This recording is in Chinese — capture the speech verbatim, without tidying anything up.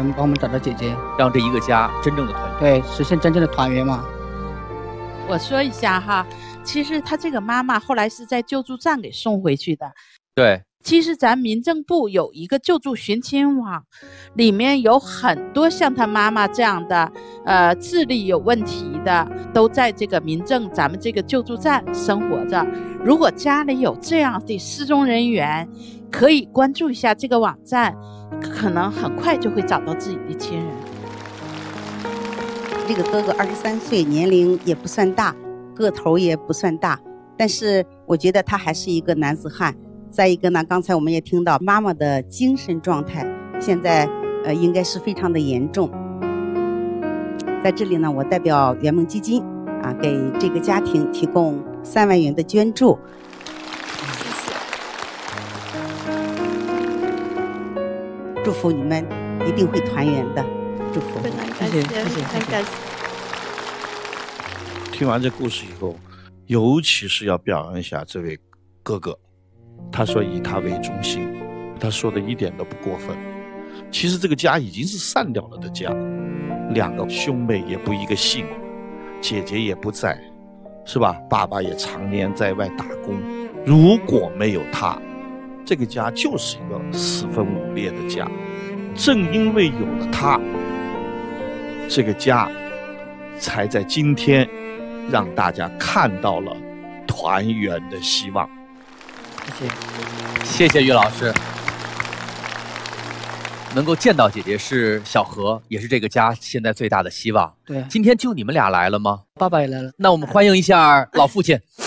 能帮我们找到姐姐， 让这一个家真正的团圆。 对，实现真正的团圆嘛。 我说一下哈，其实他这个妈妈后来是在救助站给送回去的。 对， 其实咱民政部有一个救助寻亲网，里面有很多像他妈妈这样的，呃，智力有问题的，都在这个民政咱们这个救助站生活着。如果家里有这样的失踪人员，可以关注一下这个网站，可能很快就会找到自己的亲人。 这个哥哥二十三岁，年龄也不算大，个头也不算大，但是我觉得他还是一个男子汉。再一个呢，刚才我们也听到妈妈的精神状态现在呃应该是非常的严重。在这里呢，我代表圆梦基金啊，给这个家庭提供三万元的捐助。 谢谢。 祝福你们一定会团圆的，祝福。 非常感谢，非常感谢。 听完这故事以后，尤其是要表扬一下这位哥哥，他说以他为中心，他说的一点都不过分。其实这个家已经是散掉了的家，两个兄妹也不一个姓，姐姐也不在，是吧？爸爸也常年在外打工。如果没有他，这个家就是一个四分五裂的家。正因为有了他，这个家才在今天让大家看到了团圆的希望。 谢谢， 谢谢于老师。能够见到姐姐是小何，也是这个家现在最大的希望。 对， 今天就你们俩来了吗？ 爸爸也来了。 那我们欢迎一下老父亲。